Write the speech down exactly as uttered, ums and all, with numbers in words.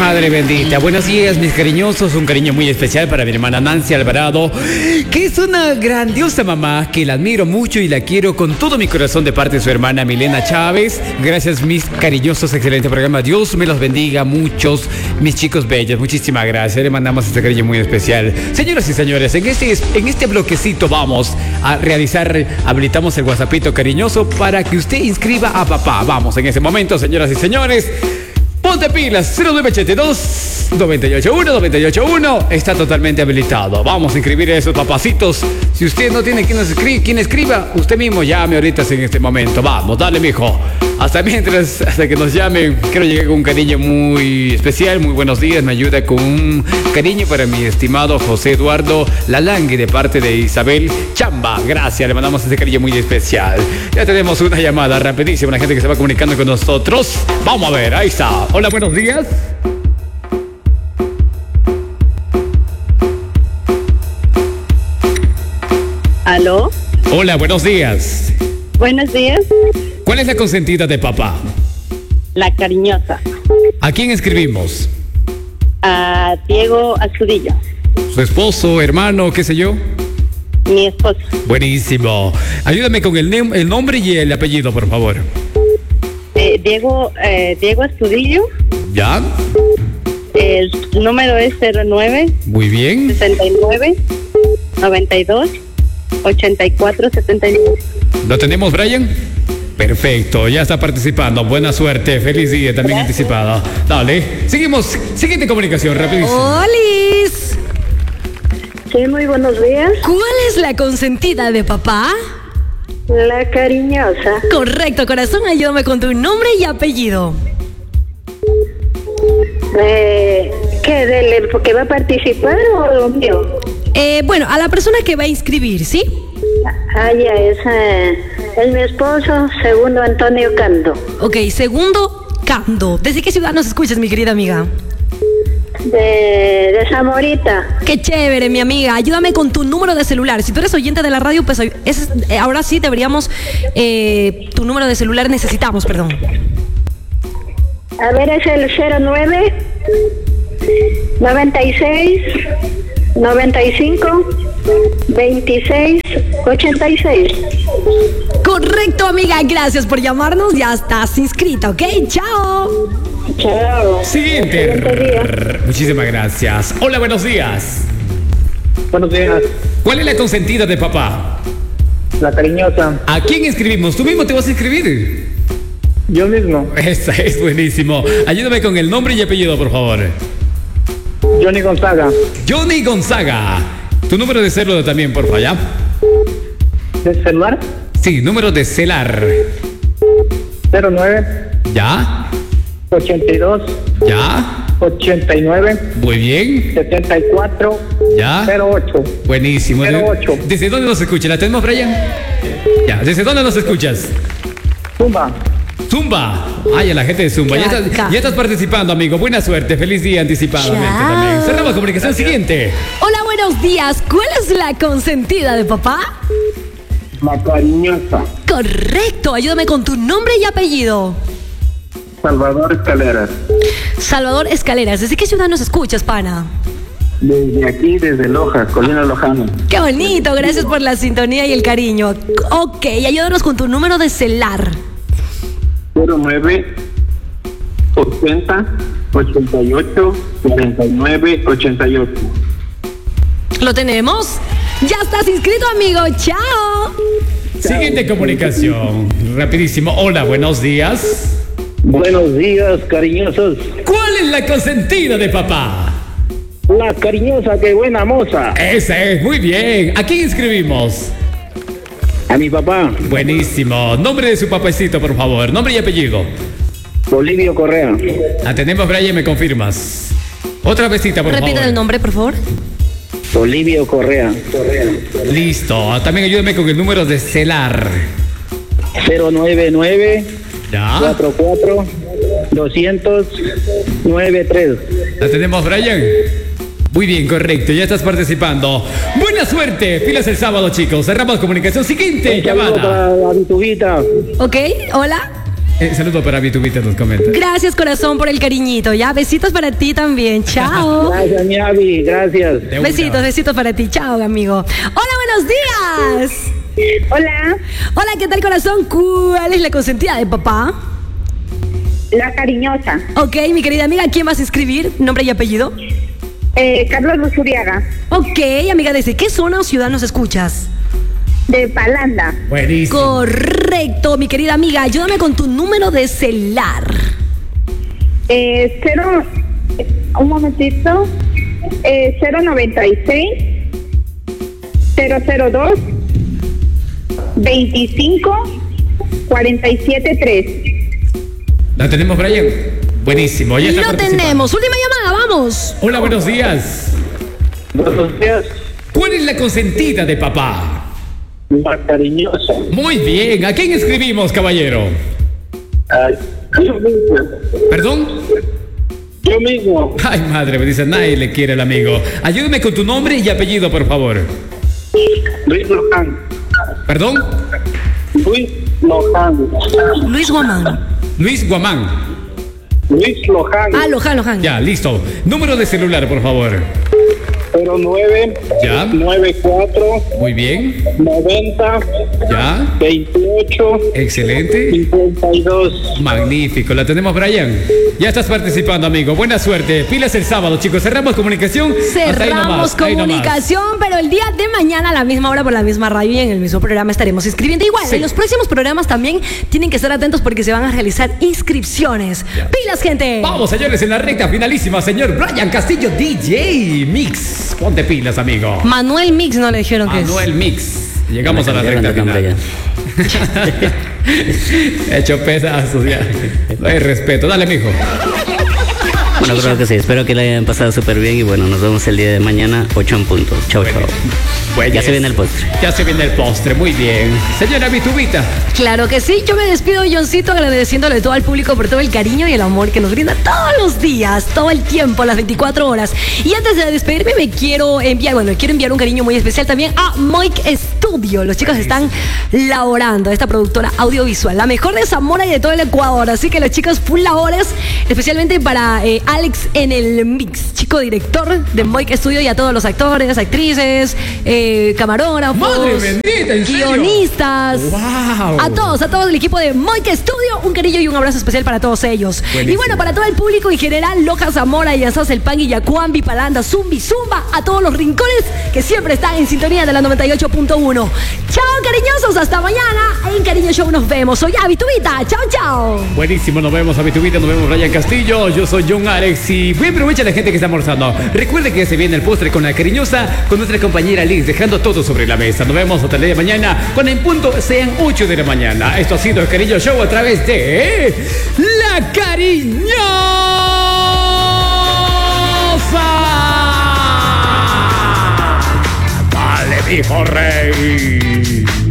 Madre bendita. Buenos días, mis cariñosos. Un cariño muy especial para mi hermana Nancy Alvarado, que es una grandiosa mamá, que la admiro mucho y la quiero con todo mi corazón, de parte de su hermana Milena Chávez. Gracias, mis cariñosos. Excelente programa. Dios me los bendiga muchos, mis chicos bellos. Muchísimas gracias. Le mandamos este cariño muy especial. Señoras y señores, en este, en este bloquecito vamos a realizar, habilitamos el WhatsAppito cariñoso para que usted inscriba a papá. Vamos en ese momento, señoras y señores. Ponte pilas, cero nueve ocho dos, nueve ocho uno, nueve ocho uno, está totalmente habilitado. Vamos a inscribir a esos papacitos. Si usted no tiene quien, escri quien escriba, usted mismo llame ahorita en este momento. Vamos, dale, mijo. Hasta mientras, hasta que nos llamen, quiero llegar con un cariño muy especial. Muy buenos días, me ayuda con un cariño para mi estimado José Eduardo Lalangui, de parte de Isabel Chamba. Gracias, le mandamos ese cariño muy especial. Ya tenemos una llamada rapidísima, la gente que se va comunicando con nosotros. Vamos a ver, ahí está. Hola, buenos días. ¿Aló? Hola, buenos días. Buenos días. ¿Cuál es la consentida de papá? La cariñosa. ¿A quién escribimos? A Diego Astudillo. ¿Su esposo, hermano, qué sé yo? Mi esposo. Buenísimo. Ayúdame con el, el nombre y el apellido, por favor. Eh, Diego, eh, Diego Astudillo. ¿Ya? El número es cero nueve. Muy bien. sesenta y nueve, noventa y dos, ochenta y cuatro, setenta y nueve. ¿Lo tenemos, Brian? Perfecto, ya está participando. Buena suerte, feliz día también Gracias. Anticipado. Dale, seguimos. Siguiente comunicación, rapidísimo. ¡Olis! Sí, muy buenos días. ¿Cuál es la consentida de papá? La cariñosa. Correcto, corazón, ayúdame con tu nombre y apellido. Eh, ¿Qué? ¿Del que va a participar o lo mío? Eh, bueno, a la persona que va a inscribir, ¿sí? Ah, ya, es, eh, es mi esposo, segundo Antonio Cando. Ok, segundo Cando. ¿Desde qué ciudad nos escuchas, mi querida amiga? De, de Zamorita. Qué chévere, mi amiga. Ayúdame con tu número de celular. Si tú eres oyente de la radio, pues es, eh, ahora sí deberíamos, eh, tu número de celular necesitamos, perdón. A ver, es el cero nueve, noventa y seis, noventa y cinco, veintiséis, ochenta y seis. Correcto, amiga. Gracias por llamarnos. Ya estás inscrita, ¿ok? Chao. Chao. Siguiente. Muchísimas gracias. Hola, buenos días. Buenos días. ¿Cuál es la consentida de papá? La cariñosa. ¿A quién inscribimos? ¿Tú mismo te vas a inscribir? Yo mismo. Esa es buenísimo. Ayúdame con el nombre y apellido, por favor. Johnny Gonzaga. Johnny Gonzaga. Tu número de celular también, por favor, ¿ya? ¿De celular? Sí, número de celular. cero nueve. ¿Ya? ochenta y dos. ¿Ya? ochenta y nueve. Muy bien. setenta y cuatro. ¿Ya? cero ocho. Buenísimo. cero ocho. ¿Desde dónde nos escuchas? ¿La tenemos, Brian? Ya. ¿Desde dónde nos escuchas? Zumba. Zumba. Ay, a la gente de Zumba. Ya estás, ya estás participando, amigo. Buena suerte. Feliz día anticipadamente Chao. también. Cerramos comunicación. Gracias. Siguiente. Hola, buenos días. ¿Cuál es la consentida de papá? La cariñosa. Correcto. Ayúdame con tu nombre y apellido. Salvador Escaleras. Salvador Escaleras. ¿Desde qué ciudad nos escuchas, pana? Desde aquí, desde Loja, Colina Lojana. Qué bonito. Gracias por la sintonía y el cariño. Ok, ayúdanos con tu número de celular. cero nueve, ochenta, ochenta y ocho, cuarenta y nueve, ochenta y ocho. ¿Lo tenemos? Ya estás inscrito, amigo. Chao. Siguiente comunicación. Rapidísimo. Hola, buenos días. Buenos días, cariñosos. ¿Cuál es la consentida de papá? La cariñosa, qué buena moza. Esa es, muy bien. ¿A quién inscribimos? A mi papá. Buenísimo. Nombre de su papacito, por favor. Nombre y apellido. Bolivio Correa. La tenemos, Brian, ¿me confirmas? Otra besita, por Repite favor. el nombre, por favor. Bolivio Correa. Listo. También ayúdame con el número de celular. cero nueve nueve, ¿Ya? cuatro cuatro, dos cero cero, nueve tres. ¿La tenemos, Brian? Muy bien, correcto. Ya estás participando. Buena suerte. Pilas el sábado, chicos. Cerramos comunicación. Siguiente Un saludo llamada. para la Vitubita. Ok, hola. Eh, saludo para Vitubita, nos comenta. Gracias, corazón, por el cariñito. Ya, besitos para ti también. Chao. Gracias, mi Avi, gracias. De una. Besitos, besitos para ti. Chao, amigo. Hola, buenos días. Hola, Hola, ¿qué tal, corazón? ¿Cuál es la consentida de papá? la cariñosa. Ok, mi querida amiga, ¿quién vas a escribir? ¿Nombre y apellido? Eh, Carlos Luzuriaga, Ok, amiga, ¿desde qué zona o ciudad nos escuchas? de Palanda. Buenísimo. Correcto, mi querida amiga. Ayúdame con tu número de celular. Eh, cero, un momentito. Eh, cero noventa y seis, cero cero dos, veinticinco, cuarenta y siete tres. ¿La tenemos, Brian? Buenísimo. Ya está Lo participando. tenemos. Última llamada, vamos. Hola, buenos días. Buenos días, ¿Cuál es la consentida de papá? la cariñosa. Muy bien. ¿A quién escribimos, caballero? Ay, yo mismo, ¿Perdón? yo mismo, Ay, madre, me dice, nadie le quiere al amigo. Ayúdame con tu nombre y apellido, por favor. Luis Loján, ¿Perdón? Luis Loján, Luis Guamán. Luis Guamán. Luis Loján, Ah, Loján, Loján. Ya, listo. Número de celular, por favor. cero nueve, Ya. nueve cuatro, Muy bien. noventa, Ya. veintiocho, Excelente. cincuenta y dos. Magnífico. ¿La tenemos, Brian? Ya estás participando, amigo. Buena suerte. Pilas el sábado, chicos. Cerramos comunicación. Hasta ahí Cerramos nomás, ahí nomás. comunicación, pero el día de mañana a la misma hora por la misma radio y en el mismo programa estaremos inscribiendo. Igual, Sí. en los próximos programas también tienen que estar atentos porque se van a realizar inscripciones. Ya. ¡Pilas, gente! Vamos, señores, en la recta finalísima, señor Brian Castillo, D J Mix. Ponte pilas, amigo. Manuel Mix no le dijeron que Manuel Mix. Llegamos Me a la cambiaron recta de nombre final. Hecho pedazos ya. No hay respeto. Dale, mijo. Bueno, creo que sí. Espero que la hayan pasado súper bien y bueno, nos vemos el día de mañana, ocho en punto. Chao, chao. Pues Ya se viene el postre. Ya se viene el postre, muy bien. Señora Vitubita. Claro que sí, yo me despido, Johncito, agradeciéndole todo al público por todo el cariño y el amor que nos brinda todos los días, todo el tiempo, las veinticuatro horas. Y antes de despedirme, me quiero enviar, bueno, quiero enviar un cariño muy especial también a Mike Studio. Los chicos están laborando, esta productora audiovisual, la mejor de Zamora y de todo el Ecuador. Así que los chicos full labores, especialmente para eh, Alex en el mix, chico director de Mike Studio, y a todos los actores, actrices, eh, camarógrafos, Madre bendita, ¿en serio? guionistas. Wow. A todos, a todo el equipo de Mike Studio, un cariño y un abrazo especial para todos ellos. Buenísimo. Y bueno, para todo el público en general, Loja, Zamora, Yazas, El Pan, Guillacuambi, Palanda, Zumbi, Zumba, a todos los rincones que siempre están en sintonía de la noventa y ocho punto uno. Chao, cariñosos, hasta mañana. En Cariño Show nos vemos. Soy Avi Tubita. Chao, chao. Buenísimo, nos vemos a Vitubita, nos vemos Brian Castillo, yo soy John Alex y voy a aprovechar a la gente que está almorzando. Recuerde que se viene el postre con la cariñosa, con nuestra compañera Liz, dejando todo sobre la mesa. Nos vemos hasta el día de mañana, cuando en punto sean ocho de la mañana. Esto ha sido el Cariño Show a través de La Cariñosa. Vale, hijo rey.